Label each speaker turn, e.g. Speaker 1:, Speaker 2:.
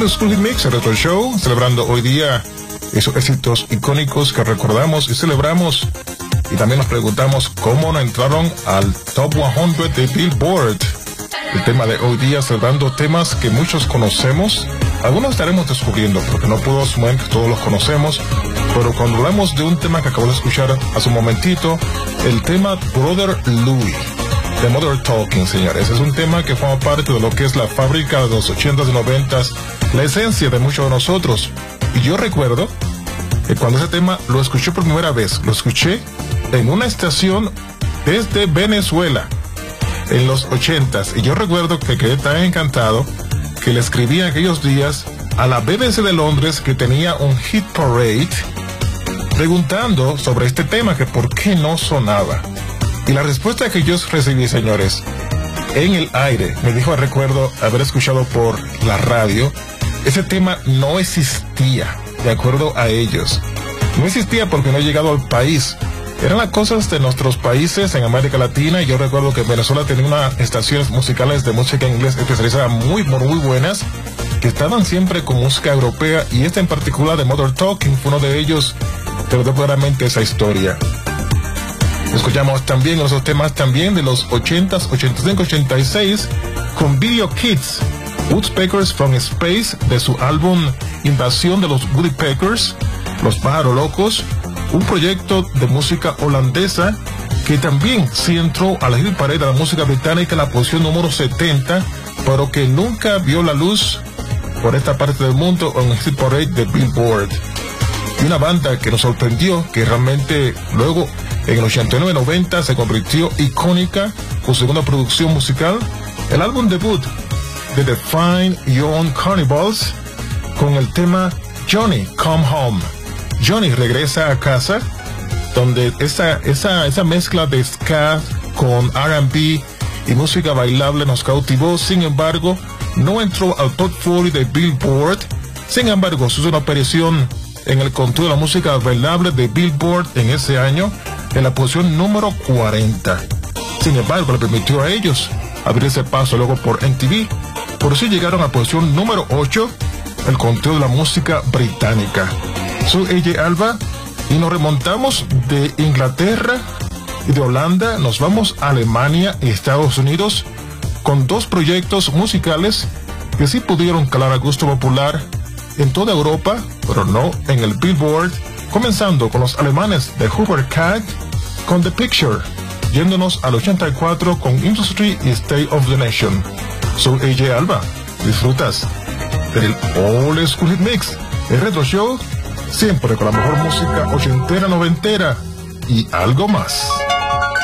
Speaker 1: Old School Hit Mix, el Retro Show, celebrando hoy día esos éxitos icónicos que recordamos y celebramos. Y también nos preguntamos cómo no entraron al Top 100 de Billboard. El tema de hoy día, celebrando temas que muchos conocemos. Algunos estaremos descubriendo, porque no puedo asumir que todos los conocemos. Pero cuando hablamos de un tema que acabo de escuchar hace un momentito, el tema Brother Louie, de Mother Talking, señores. Es un tema que forma parte de lo que es la fábrica de los 80s y 90s, la esencia de muchos de nosotros. Y yo recuerdo que cuando ese tema lo escuché por primera vez, lo escuché en una estación desde Venezuela, en los 80s. Y yo recuerdo que quedé tan encantado que le escribí en aquellos días a la BBC de Londres, que tenía un hit parade, preguntando sobre este tema, que por qué no sonaba. Y la respuesta que yo recibí, señores, en el aire, me dijo, recuerdo haber escuchado por la radio, ese tema no existía, de acuerdo a ellos. No existía porque no ha llegado al país. Eran las cosas de nuestros países en América Latina, y yo recuerdo que Venezuela tenía unas estaciones musicales de música en inglés especializadas muy buenas, que estaban siempre con música europea, y esta en particular de Mother Talking fue uno de ellos, que nos dio claramente esa historia. Escuchamos también los temas también de los 80s, 85, 86, con Video Kids, Woodpeckers from Space, de su álbum Invasión de los Woodpeckers, Los Pájaros Locos, un proyecto de música holandesa que también sí entró a la hit parade de la música británica en la posición número 70, pero que nunca vio la luz por esta parte del mundo en el hit parade de Billboard. Y una banda que nos sorprendió, que realmente luego en el 89-90 se convirtió icónica con su segunda producción musical, el álbum debut de The Fine Young Cannibals, con el tema Johnny Come Home. Johnny regresa a casa, donde esa mezcla de ska con R&B y música bailable nos cautivó. Sin embargo, no entró al top 40 de Billboard. Sin embargo, hizo una aparición en el conteo de la música bailable de Billboard en ese año, en la posición número 40. Sin embargo, le permitió a ellos abrirse paso luego por MTV. Por eso llegaron a la posición número 8, el conteo de la música británica. Soy AJ Alba y nos remontamos de Inglaterra y de Holanda, nos vamos a Alemania y Estados Unidos con dos proyectos musicales que sí pudieron calar a gusto popular en toda Europa, pero no en el Billboard, comenzando con los alemanes de Hubert Käth con The Picture, yéndonos al 84 con Industry y State of the Nation. Soy AJ Alba, disfrutas del Old School Hit Mix, el Retro Show, siempre con la mejor música ochentera, noventera y algo más.